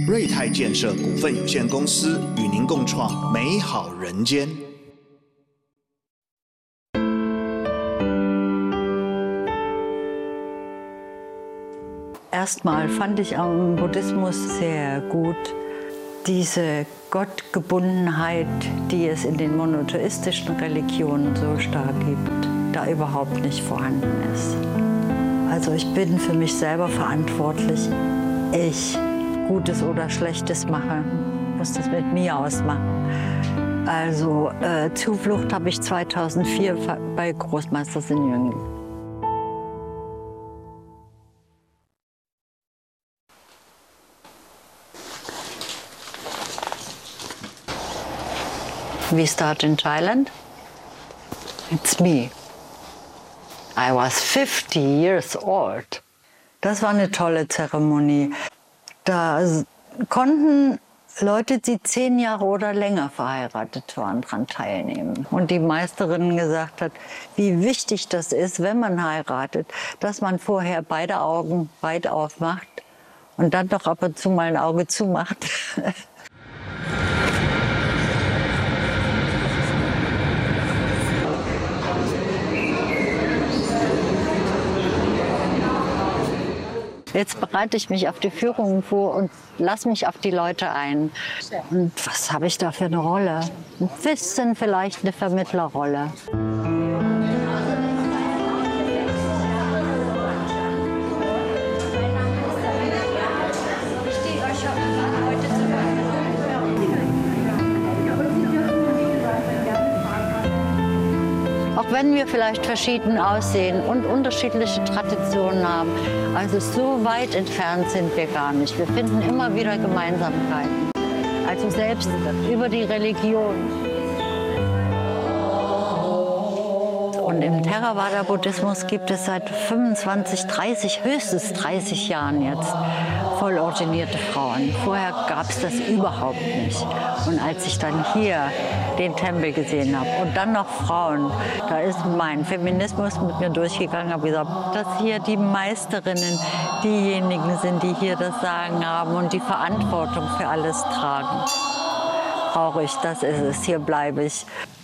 瑞泰建设股份有限公司与您共创美好人间。 Erstmal fand ich am Buddhismus sehr gut diese Gottgebundenheit, die es in den monotheistischen Religionen so stark gibt, da überhaupt nicht vorhanden ist. Also ich bin für mich selber verantwortlich. Ich Gutes oder Schlechtes mache, muss das mit mir ausmachen. Also Zuflucht habe ich 2004 bei Großmeister Sinjung. We start in Thailand. It's me. I was 50 years old. Das war eine tolle Zeremonie. Da konnten Leute, die 10 Jahre oder länger verheiratet waren, daran teilnehmen. Und die Meisterin gesagt hat, wie wichtig das ist, wenn man heiratet, dass man vorher beide Augen weit aufmacht und dann doch ab und zu mal ein Auge zumacht. Jetzt bereite ich mich auf die Führung vor und lasse mich auf die Leute ein. Und was habe ich da für eine Rolle? Ein bisschen vielleicht eine Vermittlerrolle. Auch wenn wir vielleicht verschieden aussehen und unterschiedliche Traditionen haben, also so weit entfernt sind wir gar nicht. Wir finden immer wieder Gemeinsamkeiten. Also selbst über die Religion. Und im Theravada-Buddhismus gibt es seit 25, 30, höchstens 30 Jahren jetzt vollordinierte Frauen. Vorher gab es das überhaupt nicht. Und als ich dann hier den Tempel gesehen habe und dann noch Frauen, da ist mein Feminismus mit mir durchgegangen, habe gesagt, dass hier die Meisterinnen diejenigen sind, die hier das Sagen haben und die Verantwortung für alles tragen. Brauche ich, das ist es, hier bleibe ich.